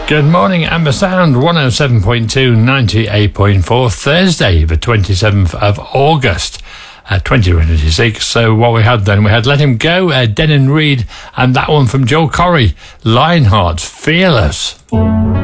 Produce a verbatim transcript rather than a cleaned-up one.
Good morning, Amber Sound, one oh seven point two, ninety-eight point four, Thursday, the twenty-seventh of August, uh, twenty twenty-six. So what we had then, we had Let Him Go, uh, Denon Reed, and that one from Joel Corry, Lionheart's Fearless.